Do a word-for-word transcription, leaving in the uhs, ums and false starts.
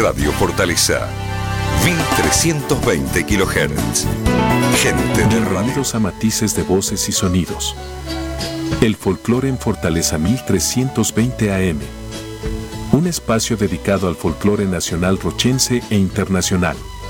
Radio Fortaleza, mil trescientos veinte kilohertz. Gente de radio. Bienvenidos a Matices de Voces y Sonidos. El folclore en Fortaleza mil trescientos veinte A M. Un espacio dedicado al folclore nacional rochense e internacional.